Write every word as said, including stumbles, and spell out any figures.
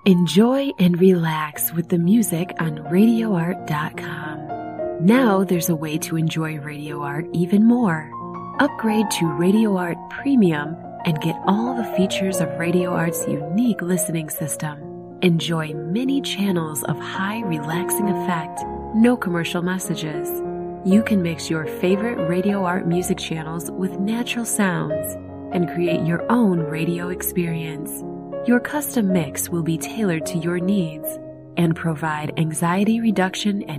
Enjoy and relax with the music on radio art dot com. Now there's a way to enjoy Radio Art even more. Upgrade to Radio Art Premium and get all the features of Radio Art's unique listening system. Enjoy many channels of high relaxing effect, no commercial messages. You can mix your favorite Radio Art music channels with natural sounds and create your own radio experience. Your custom mix will be tailored to your needs and provide anxiety reduction and